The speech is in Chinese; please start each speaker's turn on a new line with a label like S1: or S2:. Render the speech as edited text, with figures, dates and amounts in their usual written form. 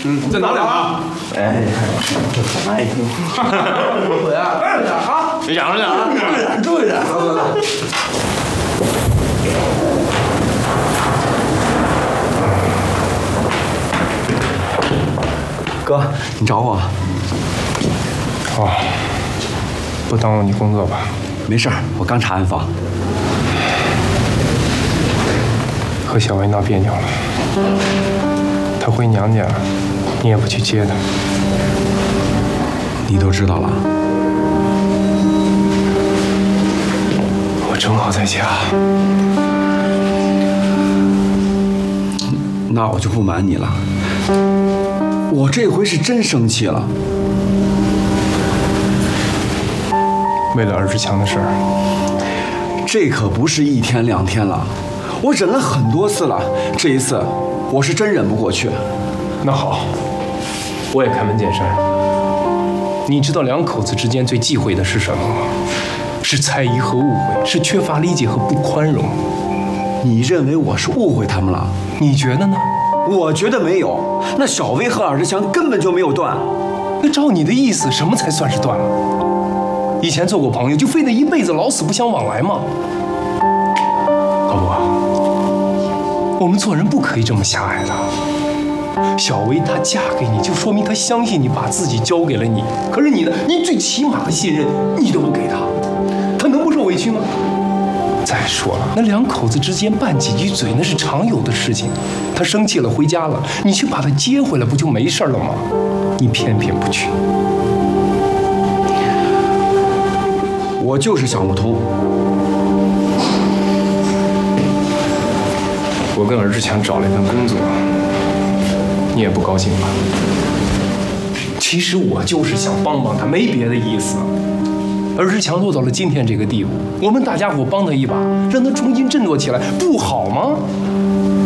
S1: 再拿两个。
S2: 哎，
S1: 对啊，啊，
S2: 别讲了啊，
S1: 注意点，
S3: 哥，你找我？
S4: 哦，不耽误你工作吧？
S3: 没事儿，我刚查完房。
S4: 和小薇闹别扭了，她回娘家，你也不去接她。
S3: 你都知道了？
S4: 我正好在家。
S3: 那我就不瞒你了，我这回是真生气了。
S4: 为了尔志强的事儿，
S3: 这可不是1天2天了，我忍了很多次了，这一次我是真忍不过去。
S4: 那好，我也开门见山。你知道两口子之间最忌讳的是什么吗？是猜疑和误会，是缺乏理解和不宽容。
S3: 你认为我是误会他们了？
S4: 你觉得呢？
S3: 我觉得没有。那小薇和尔志强根本就没有断。
S4: 那照你的意思，什么才算是断了？以前做过朋友，就非得一辈子老死不相往来吗？高博，我们做人不可以这么狭隘的。小薇她嫁给你，就说明她相信你，把自己交给了你。可是你呢？你最起码的信任你都不给她，她能不受委屈吗？再说了，那两口子之间拌几句嘴，那是常有的事情。她生气了回家了，你去把她接回来，不就没事了吗？你偏偏不去。
S3: 我就是想不通。
S4: 我跟尔志强找了一份工作，你也不高兴吧？其实我就是想帮帮他，没别的意思。尔志强落到了今天这个地步，我们大家伙帮他一把，让他重新振作起来，不好吗？